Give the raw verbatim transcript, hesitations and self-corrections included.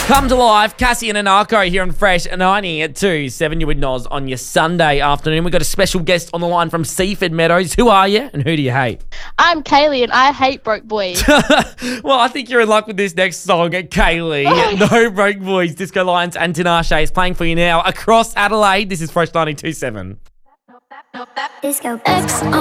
Come to life, Cassie and Anarko here on Fresh ninety at two, seven you with Noz on your Sunday afternoon. We've got a special guest on the line from Seaford Meadows. Who are you and who do you hate? I'm Kaylee and I hate broke boys. Well, I think you're in luck with this next song, Kaylee. No Broke Boys, Disco Lions and Tinashe is playing for you now across Adelaide. This is Fresh ninety-two point seven. Disco X